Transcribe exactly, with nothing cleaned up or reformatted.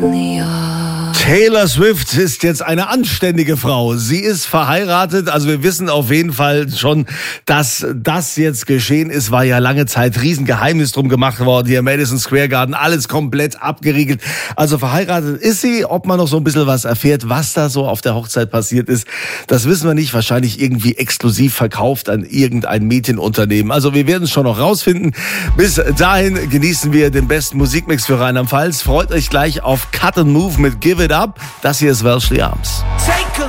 Taylor Swift ist jetzt eine anständige Frau. Sie ist verheiratet, also wir wissen auf jeden Fall schon, dass das jetzt geschehen ist. War ja lange Zeit Riesengeheimnis drum gemacht worden. Hier im Madison Square Garden, alles komplett abgeriegelt. Also verheiratet ist sie. Ob man noch so ein bisschen was erfährt, was da so auf der Hochzeit passiert ist, das wissen wir nicht. Wahrscheinlich irgendwie exklusiv verkauft an irgendein Medienunternehmen. Also wir werden es schon noch rausfinden. Bis dahin genießen wir den besten Musikmix für Rheinland-Pfalz. Freut euch gleich auf Cut and Move mit Give It Up. Das hier ist Welshly Arms.